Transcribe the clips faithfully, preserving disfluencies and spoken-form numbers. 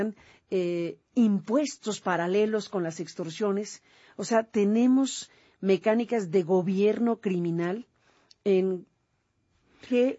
eh, impuestos paralelos con las extorsiones. O sea, tenemos mecánicas de gobierno criminal en qué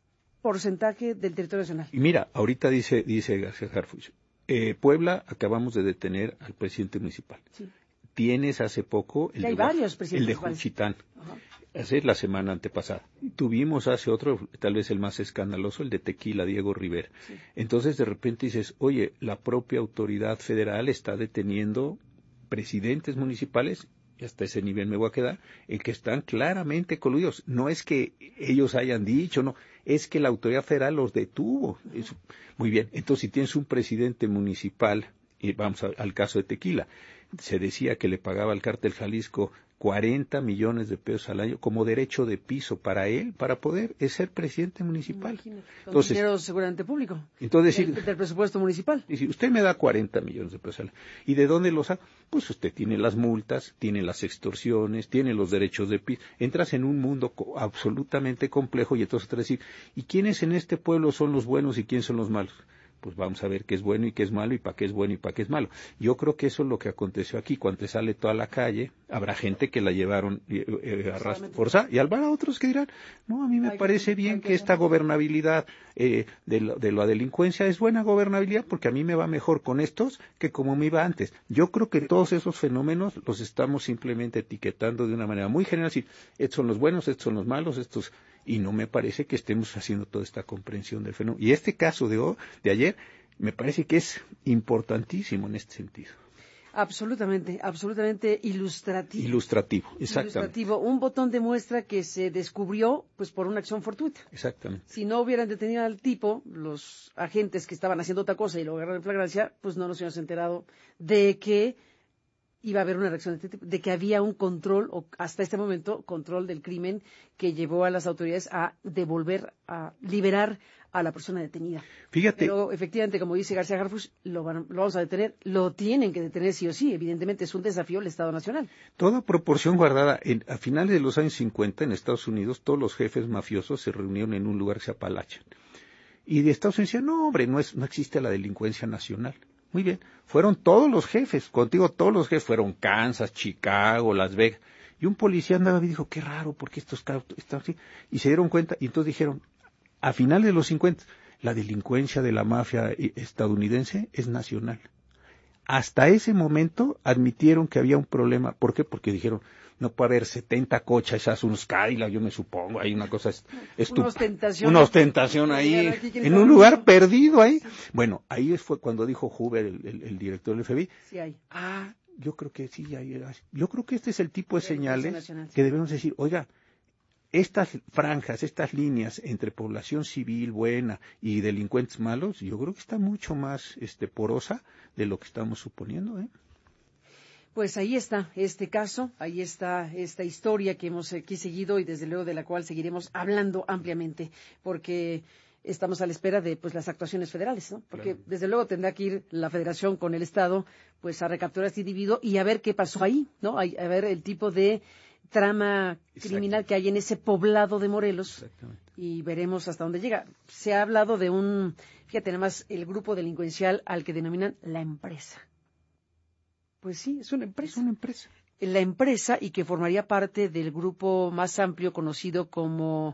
porcentaje del territorio nacional. Y mira, ahorita dice dice García Harfuch, eh, Puebla acabamos de detener al presidente municipal. Sí. Tienes hace poco el, hay de, varios el de Juchitán, hace la semana antepasada. Tuvimos hace otro, tal vez el más escandaloso, el de Tequila, Diego Rivera. Sí. Entonces de repente dices, oye, la propia autoridad federal está deteniendo presidentes municipales, y hasta ese nivel me voy a quedar, en que están claramente coludidos. No es que ellos hayan dicho, no, es que la autoridad federal los detuvo. Eso, muy bien, entonces si tienes un presidente municipal, y vamos a, al caso de Tequila, se decía que le pagaba al Cártel Jalisco cuarenta millones de pesos al año como derecho de piso para él, para poder ser presidente municipal. Imagínate, con entonces, dinero seguramente público, entonces, del, del presupuesto municipal. Y si usted me da cuarenta millones de pesos al año, ¿y de dónde los saca? Pues usted tiene las multas, tiene las extorsiones, tiene los derechos de piso. Entras en un mundo co- absolutamente complejo y entonces te decir, ¿y quiénes en este pueblo son los buenos y quiénes son los malos? Pues vamos a ver qué es bueno y qué es malo y para qué es bueno y para qué es malo. Yo creo que eso es lo que aconteció aquí. Cuando te sale toda la calle, habrá gente que la llevaron eh, eh, a ras- forzada y habrá otros que dirán, no, a mí me hay parece que, bien que, que esta gobernabilidad eh, de, la, de la delincuencia es buena gobernabilidad porque a mí me va mejor con estos que como me iba antes. Yo creo que todos esos fenómenos los estamos simplemente etiquetando de una manera muy general, así, estos son los buenos, estos son los malos, estos... Y no me parece que estemos haciendo toda esta comprensión del fenómeno. Y este caso de, hoy, de ayer me parece que es importantísimo en este sentido. Absolutamente, absolutamente ilustrativo. Ilustrativo, exactamente. Ilustrativo, un botón de muestra que se descubrió pues por una acción fortuita. Exactamente. Si no hubieran detenido al tipo, los agentes que estaban haciendo otra cosa y lo agarraron en flagrancia, pues no nos hubiéramos enterado de que iba a haber una reacción de este tipo, de que había un control, o hasta este momento, control del crimen que llevó a las autoridades a devolver, a liberar a la persona detenida. Fíjate. Pero efectivamente, como dice García Harfuch, lo, van, lo vamos a detener, lo tienen que detener sí o sí, evidentemente es un desafío al Estado Nacional. Toda proporción guardada, en, a finales de los años cincuenta en Estados Unidos, todos los jefes mafiosos se reunieron en un lugar que se Apalachan. Y de Estados Unidos decían, no hombre, no, es, no existe la delincuencia nacional. Muy bien, fueron todos los jefes, contigo todos los jefes, fueron Kansas, Chicago, Las Vegas, y un policía andaba y dijo, qué raro, ¿por qué estos carros están así? Y se dieron cuenta, y entonces dijeron, a finales de los cincuenta, la delincuencia de la mafia estadounidense es nacional. Hasta ese momento admitieron que había un problema, ¿por qué? Porque dijeron, no puede haber setenta coches, esas unos Cadillac, yo me supongo, hay una cosa estúpida. Una ostentación. Una ostentación ahí, en un lugar perdido ahí. Bueno, ahí fue cuando dijo Hoover, el, el, el director del F B I. Sí hay. Ah, yo creo que sí hay. Yo creo que este es el tipo de señales que debemos decir, oiga, estas franjas, estas líneas entre población civil buena y delincuentes malos, yo creo que está mucho más este, porosa de lo que estamos suponiendo, ¿eh? Pues ahí está este caso, ahí está esta historia que hemos aquí seguido y desde luego de la cual seguiremos hablando ampliamente, porque estamos a la espera de pues las actuaciones federales, ¿no? Porque claro, desde luego tendrá que ir la Federación con el Estado pues a recapturar a este individuo y a ver qué pasó ahí, ¿no? A, a ver el tipo de trama criminal que hay en ese poblado de Morelos y veremos hasta dónde llega. Se ha hablado de un, fíjate nada más, el grupo delincuencial al que denominan la empresa. Pues sí, es una empresa. Es una empresa. La empresa y que formaría parte del grupo más amplio conocido como,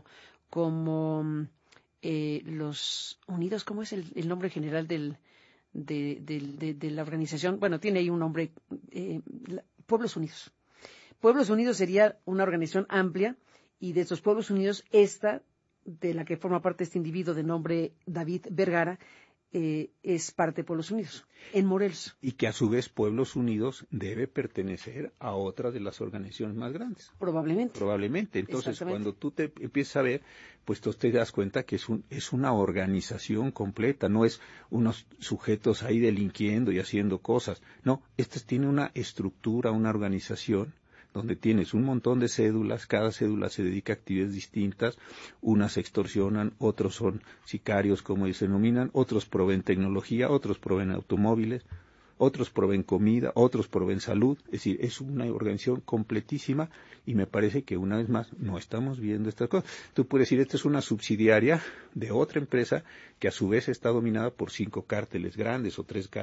como eh, los Unidos, ¿cómo es el, el nombre general del, de, de, de, de la organización? Bueno, tiene ahí un nombre, eh, la, Pueblos Unidos. Pueblos Unidos sería una organización amplia y de estos Pueblos Unidos, esta, de la que forma parte este individuo de nombre David Vergara, Eh, es parte de Pueblos Unidos, en Morelos. Y que a su vez Pueblos Unidos debe pertenecer a otra de las organizaciones más grandes. Probablemente. Probablemente. Entonces, cuando tú te empiezas a ver, pues tú te das cuenta que es, un, es una organización completa, no es unos sujetos ahí delinquiendo y haciendo cosas. No, esta tiene una estructura, una organización, donde tienes un montón de cédulas, cada cédula se dedica a actividades distintas, unas extorsionan, otros son sicarios, como se denominan, otros proveen tecnología, otros proveen automóviles, otros proveen comida, otros proveen salud, es decir, es una organización completísima y me parece que una vez más no estamos viendo estas cosas. Tú puedes decir, esta es una subsidiaria de otra empresa que a su vez está dominada por cinco cárteles grandes o tres cárteles